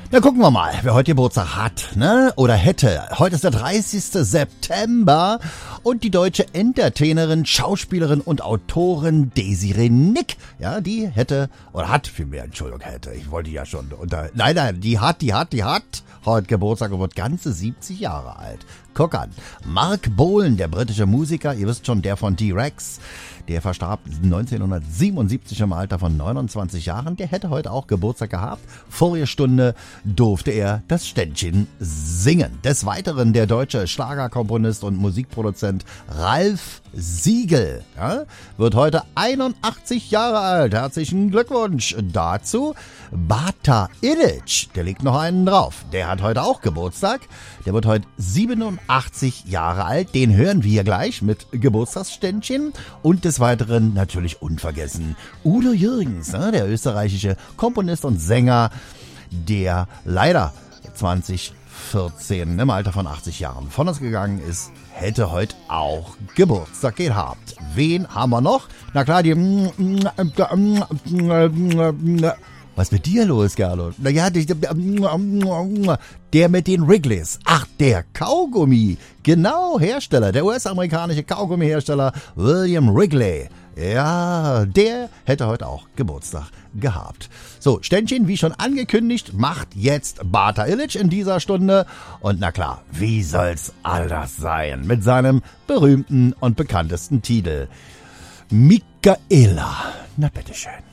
Ja, gucken wir mal, wer heute Geburtstag hat, ne? Oder hätte. Heute ist der 30. September und die deutsche Entertainerin, Schauspielerin und Autorin Desiree Nick, ja, die hätte, oder hat vielmehr, Entschuldigung, hätte, ich wollte ja schon nein, die hat heute Geburtstag und wird ganze 70 Jahre alt. Guck an. Mark Bolan, der britische Musiker, ihr wisst schon, der von T-Rex, der verstarb 1977 im Alter von 29 Jahren. Der hätte heute auch Geburtstag gehabt. Vorige Stunde durfte er das Ständchen singen. Des Weiteren der deutsche Schlagerkomponist und Musikproduzent Ralf Siegel, ja, wird heute 81 Jahre alt. Herzlichen Glückwunsch dazu. Bata Illich, der legt noch einen drauf. Der hat heute auch Geburtstag. Der wird heute 87 Jahre alt. Den hören wir gleich mit Geburtstagsständchen. Und des Weiteren natürlich unvergessen Udo Jürgens, ne, der österreichische Komponist und Sänger, der leider 2014 im Alter von 80 Jahren von uns gegangen ist, hätte heute auch Geburtstag gehabt. Wen haben wir noch? Na klar, die... Was ist mit dir los, Gerlo? Naja, der mit den Wrigley's. Ach, der Kaugummi. Genau, Hersteller. Der US-amerikanische Kaugummi-Hersteller William Wrigley. Ja, der hätte heute auch Geburtstag gehabt. So, Ständchen, wie schon angekündigt, macht jetzt Bata Illich in dieser Stunde. Und na klar, wie soll's anders sein? Mit seinem berühmten und bekanntesten Titel. Michaela. Na bitteschön.